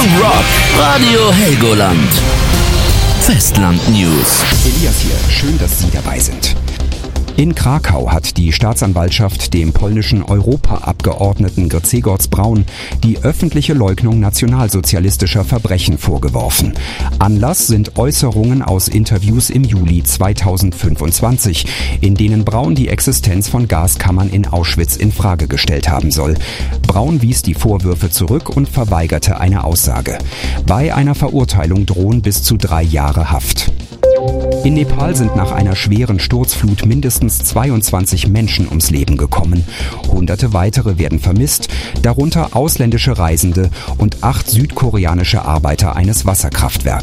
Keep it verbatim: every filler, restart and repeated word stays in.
Rock, Radio Helgoland. Festland News. Elias hier, schön, dass Sie dabei sind. In Krakau hat die Staatsanwaltschaft dem polnischen Europaabgeordneten Grzegorz Braun die öffentliche Leugnung nationalsozialistischer Verbrechen vorgeworfen. Anlass sind Äußerungen aus Interviews im Juli zweitausendfünfundzwanzig, in denen Braun die Existenz von Gaskammern in Auschwitz in Frage gestellt haben soll. Braun wies die Vorwürfe zurück und verweigerte eine Aussage. Bei einer Verurteilung drohen bis zu drei Jahre Haft. In Nepal sind nach einer schweren Sturzflut mindestens zweiundzwanzig Menschen ums Leben gekommen. Hunderte weitere werden vermisst, darunter ausländische Reisende und acht südkoreanische Arbeiter eines Wasserkraftwerks.